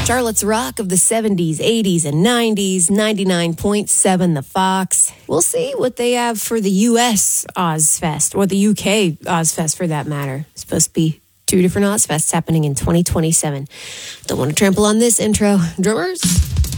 Charlotte's Rock of the 70s, 80s, and 90s, 99.7 The Fox. We'll see what they have for the U.S. Ozfest, or the U.K. Ozfest for that matter. It's supposed to be 2 different Ozfests happening in 2027. Don't want to trample on this intro. Drummers?